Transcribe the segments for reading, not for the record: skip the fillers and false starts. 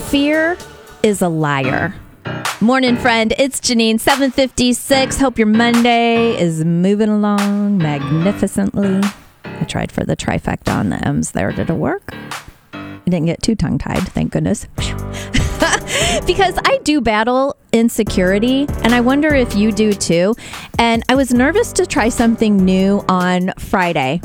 Fear is a liar. Morning, friend. It's Janine, 7:56. Hope your Monday is moving along magnificently. I tried for the trifecta on the M's there. Did it work? I didn't get too tongue-tied, thank goodness. Because I do battle insecurity, and I wonder if you do too. And I was nervous to try something new on Friday.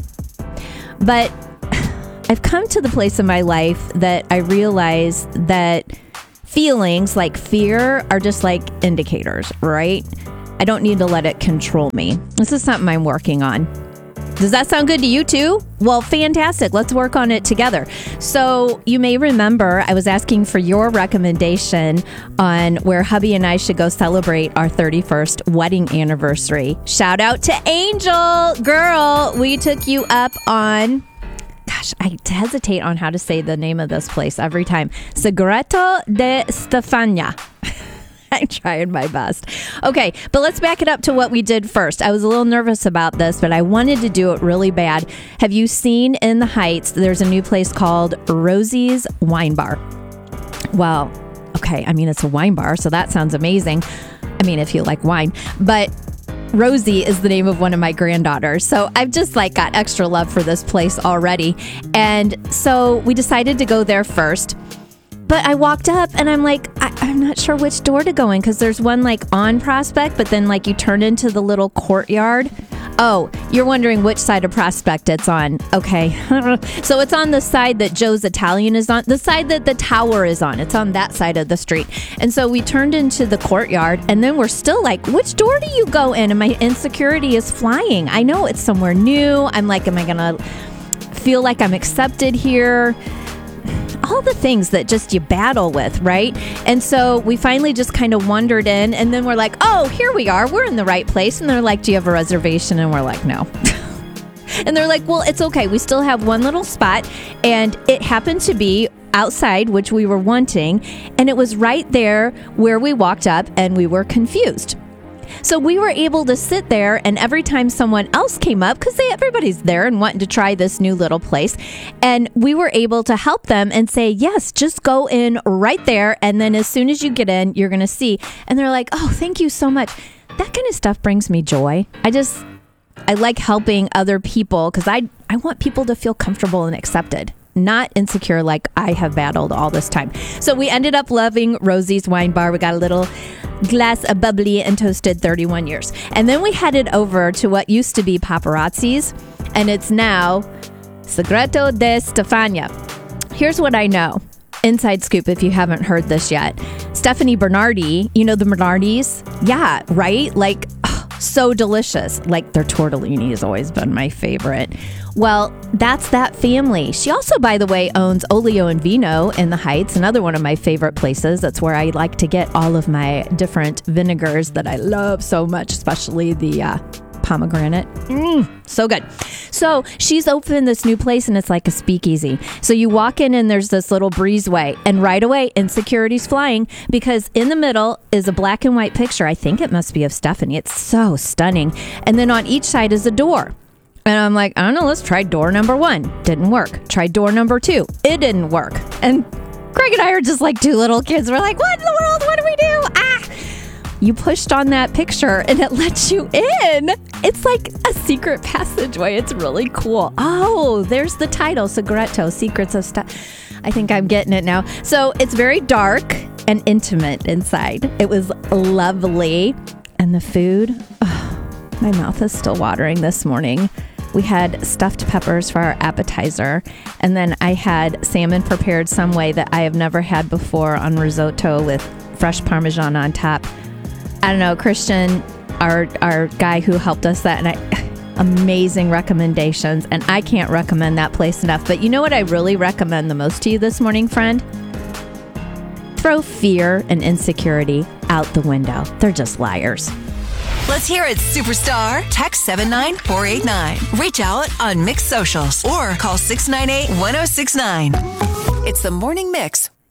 But I've come to the place in my life that I realize that feelings like fear are just like indicators, right? I don't need to let it control me. This is something I'm working on. Does that sound good to you too? Well, fantastic. Let's work on it together. So you may remember I was asking for your recommendation on where hubby and I should go celebrate our 31st wedding anniversary. Shout out to Angel. Girl, we took you up on... Gosh, I hesitate on how to say the name of this place every time. Segreto de Stefania. I'm trying my best. Okay, but let's back it up to what we did first. I was a little nervous about this, but I wanted to do it really bad. Have you seen in the Heights, there's a new place called Rosie's Wine Bar? Well, okay, I mean, it's a wine bar, so that sounds amazing. I mean, if you like wine. But Rosie is the name of one of my granddaughters. So I've just got extra love for this place already. And so we decided to go there first. But I walked up and I'm like, I'm not sure which door to go in because there's one on Prospect, but then you turn into the little courtyard. Oh, you're wondering which side of Prospect it's on. Okay. So it's on the side that Joe's Italian is on, the side that the tower is on. It's on that side of the street. And so we turned into the courtyard and then we're still which door do you go in? And my insecurity is flying. I know it's somewhere new. I'm like, am I going to feel like I'm accepted here? All the things that just you battle with, right? And so we finally just kind of wandered in and then we're like, oh, here we are. We're in the right place. And they're like, do you have a reservation? And we're like, no. And they're like, well, it's okay. We still have one little spot. And it happened to be outside, which we were wanting. And it was right there where we walked up and we were confused. So we were able to sit there, and every time someone else came up, because everybody's there and wanting to try this new little place, and we were able to help them and say, yes, just go in right there, and then as soon as you get in, you're going to see. And they're like, oh, thank you so much. That kind of stuff brings me joy. I like helping other people because I want people to feel comfortable and accepted, not insecure like I have battled all this time. So we ended up loving Rosie's Wine Bar. We got a little glass of bubbly and toasted 31 years. And then we headed over to what used to be Paparazzi's, and it's now Segreto de Stefania. Here's what I know. Inside scoop if you haven't heard this yet. Stephanie Bernardi, you know the Bernardis? Yeah, right? So delicious. Their tortellini has always been my favorite. Well, that's that family. She also, by the way, owns Olio and Vino in the Heights, another one of my favorite places. That's where I like to get all of my different vinegars that I love so much, especially the pomegranate. So good. So she's opened this new place and it's like a speakeasy. So you walk in and there's this little breezeway and right away insecurity's flying because in the middle is a black and white picture. I think it must be of Stephanie. It's so stunning. And then on each side is a door. And I'm like, I don't know, let's try door number 1. Didn't work. Try door number 2. It didn't work. And Craig and I are just like two little kids. We're like, what in the world? What do we do? You pushed on that picture and it lets you in. It's like a secret passageway. It's really cool. Oh, there's the title, Segreto, Secrets of Stuff. I think I'm getting it now. So it's very dark and intimate inside. It was lovely. And the food, my mouth is still watering this morning. We had stuffed peppers for our appetizer. And then I had salmon prepared some way that I have never had before on risotto with fresh Parmesan on top. I don't know, Christian, our guy who helped us amazing recommendations. And I can't recommend that place enough. But you know what I really recommend the most to you this morning, friend? Throw fear and insecurity out the window. They're just liars. Let's hear it, superstar. Text 79489. Reach out on Mix Socials or call 698-1069. It's the Morning Mix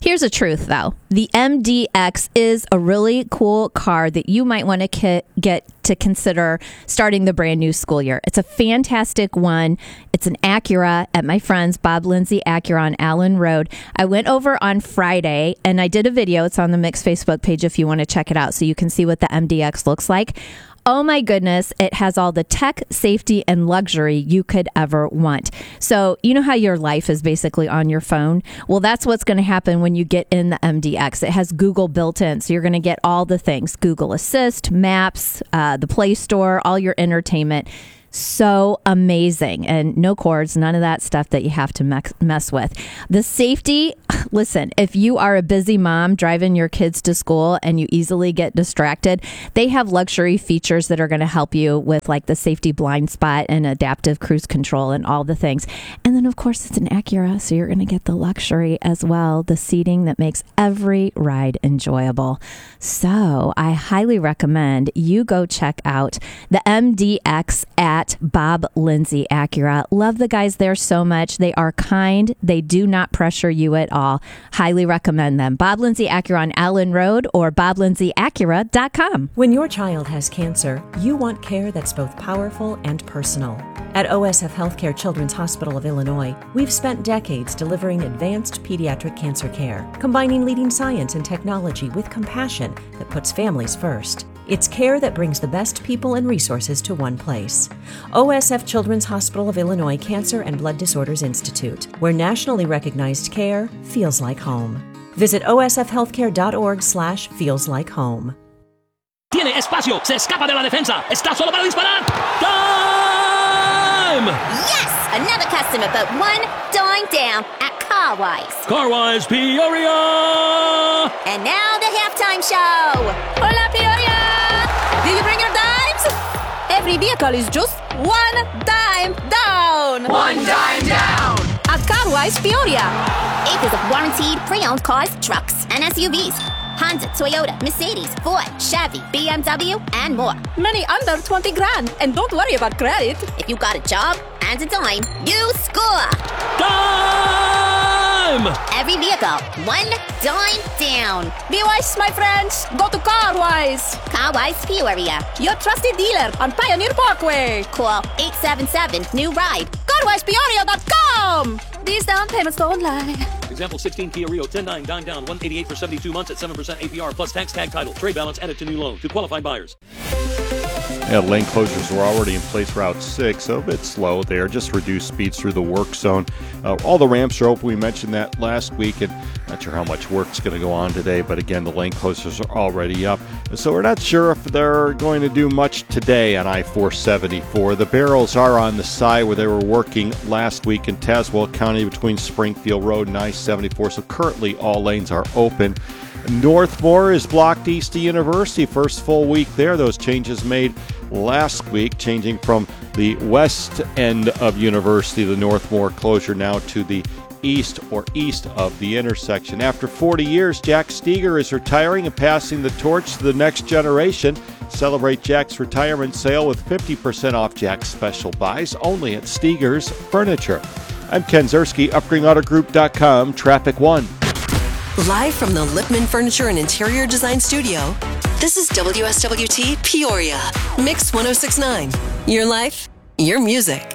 Here's the truth, though. The MDX is a really cool car that you might want to get to consider starting the brand new school year. It's a fantastic one. It's an Acura at my friend's Bob Lindsay Acura on Allen Road. I went over on Friday and I did a video. It's on the Mix Facebook page if you want to check it out so you can see what the MDX looks like. Oh my goodness, it has all the tech, safety, and luxury you could ever want. So you know how your life is basically on your phone? Well, that's what's going to happen when you get in the MDX. It has Google built in, so you're going to get all the things. Google Assist, Maps, the Play Store, all your entertainment. So amazing. And no cords, none of that stuff that you have to mess with. The safety, listen, if you are a busy mom driving your kids to school and you easily get distracted, they have luxury features that are going to help you with like the safety blind spot and adaptive cruise control and all the things. And then, of course, it's an Acura, so you're going to get the luxury as well, the seating that makes every ride enjoyable. So I highly recommend you go check out the MDX at Bob Lindsay Acura. Love the guys there so much. They are kind. They do not pressure you at all. Highly recommend them. Bob Lindsay Acura on Allen Road or BobLindsayAcura.com. When your child has cancer, you want care that's both powerful and personal. At OSF Healthcare Children's Hospital of Illinois, we've spent decades delivering advanced pediatric cancer care, combining leading science and technology with compassion that puts families first. It's care that brings the best people and resources to one place. OSF Children's Hospital of Illinois Cancer and Blood Disorders Institute, where nationally recognized care feels like home. Visit osfhealthcare.org/feelslike-home. Tiene espacio, se escapa de la defensa, está solo para disparar. Time! Yes! Another customer, but one dime down at Carwise. Carwise Peoria! And now the halftime show. Hola, Peoria! Did you bring your dimes? Every vehicle is just one dime down. One dime down. At Carwise Peoria. Acres of warranted pre-owned cars, trucks, and SUVs. Honda, Toyota, Mercedes, Ford, Chevy, BMW, and more. Many under 20 grand. And don't worry about credit. If you got a job and a dime, you score. Time! Every vehicle, one dime down. Be wise, my friends. Go to Carwise. Carwise Peoria. Your trusted dealer on Pioneer Parkway. Call 877-NEW-RIDE. CarwisePeoria.com. These down payments don't lie. Example 16 Kia Rio 10.9 dime down 188 for 72 months at 7% APR plus tax tag title. Trade balance added to new loan to qualified buyers. Yeah, lane closures were already in place Route 6, so a bit slow there. Just reduced speeds through the work zone. All the ramps are open. We mentioned that last week, and not sure how much work's going to go on today, but again, the lane closures are already up. So we're not sure if they're going to do much today on I-474. The barrels are on the side where they were working last week in Tazewell County between Springfield Road and I-74, so currently all lanes are open. Northmore is blocked east of University. First full week there. Those changes made last week, changing from the west end of University, the Northmore closure, now to the east of the intersection. After 40 years, Jack Steger is retiring and passing the torch to the next generation. Celebrate Jack's retirement sale with 50% off Jack's special buys only at Steger's Furniture. I'm Ken Zerski, UpGreenAutoGroup.com, Traffic 1. Live from the Lippman Furniture and Interior Design Studio, this is WSWT Peoria, Mix 106.9. Your life, your music.